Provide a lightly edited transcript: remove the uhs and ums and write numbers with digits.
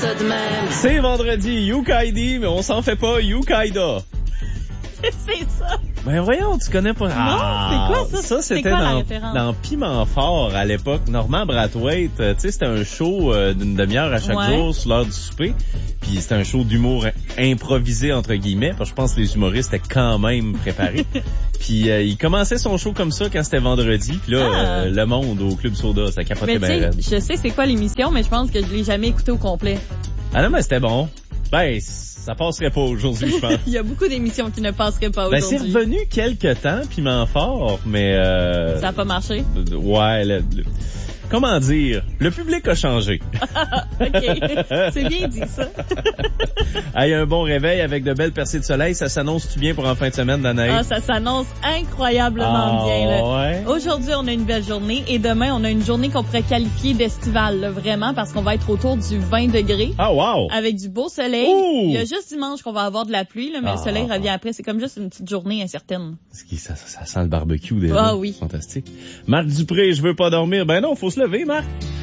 ça de même. C'est vendredi, Yukaidi, mais on s'en fait pas, Yukaida. C'est ça. Ben voyons, tu connais pas. Non, c'est quoi ça? Ça, C'est c'était quoi la référence? dans Piment Fort à l'époque. Normand Brathwaite, tu sais, c'était un show d'une demi-heure à chaque jour sur l'heure du souper. Puis c'était un show d'humour improvisé, entre guillemets, parce que je pense que les humoristes étaient quand même préparés. Puis il commençait son show comme ça quand c'était vendredi. Puis là, Le Monde au Club Soda, ça capotait bien raide. Je sais c'est quoi l'émission, mais je pense que je l'ai jamais écouté au complet. Ah non, mais c'était bon. Ben, ça passerait pas aujourd'hui, je pense. Il y a beaucoup d'émissions qui ne passeraient pas Ben, aujourd'hui. c'est revenu quelque temps, Piment Fort, mais... Ça a pas marché? Ouais, comment dire? Le public a changé. OK. C'est bien dit, ça. Hey, un bon réveil avec de belles percées de soleil. Ça s'annonce-tu bien pour en fin de semaine, Danaï? Ah, ça s'annonce incroyablement bien, là. Ouais. Aujourd'hui, on a une belle journée et demain, on a une journée qu'on pourrait qualifier d'estivale, là, vraiment, parce qu'on va être autour du 20 degrés. Ah, wow! Avec du beau soleil. Ouh! Il y a juste dimanche qu'on va avoir de la pluie, là, mais le soleil revient après. C'est comme juste une petite journée incertaine. Ça sent le barbecue déjà. Ah oui. Fantastique. Marc Dupré, je veux pas dormir. Ben non, faut se lever, Marc.